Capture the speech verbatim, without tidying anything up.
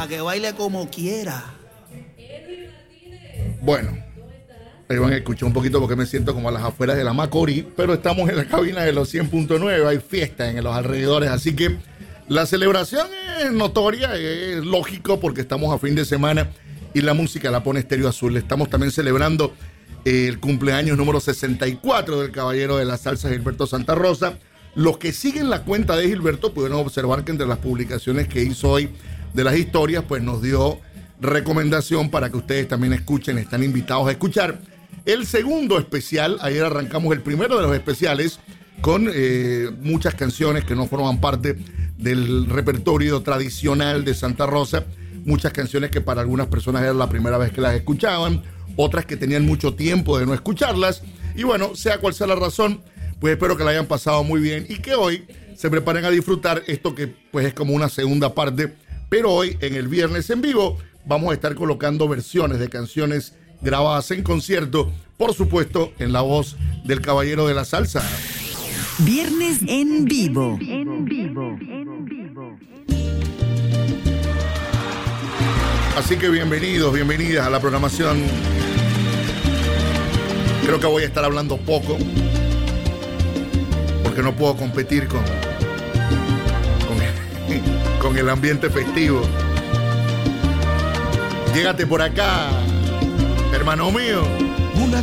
que baile como quiera. Bueno, ahí van a escuchar un poquito porque me siento como a las afueras de la Macorís, pero estamos en la cabina de los cien punto nueve, hay fiesta en los alrededores, así que la celebración es notoria, es lógico porque estamos a fin de semana y la música la pone Estéreo Azul. Estamos también celebrando el cumpleaños número sesenta y cuatro del caballero de la salsa Gilberto Santa Rosa. Los que siguen la cuenta de Gilberto pudieron observar que entre las publicaciones que hizo hoy de las historias, pues nos dio recomendación para que ustedes también escuchen, están invitados a escuchar el segundo especial. Ayer arrancamos el primero de los especiales con eh, muchas canciones que no forman parte del repertorio tradicional de Santa Rosa, muchas canciones que para algunas personas era la primera vez que las escuchaban, otras que tenían mucho tiempo de no escucharlas, y bueno, sea cual sea la razón, pues espero que la hayan pasado muy bien y que hoy se preparen a disfrutar esto que pues es como una segunda parte, pero hoy en el Viernes en Vivo vamos a estar colocando versiones de canciones grabadas en concierto, por supuesto, en la voz del caballero de la salsa. Viernes en Vivo. Así que bienvenidos, bienvenidas a la programación. Creo que voy a estar hablando poco, porque no puedo competir con, con, con el ambiente festivo. Llégate por acá, hermano mío.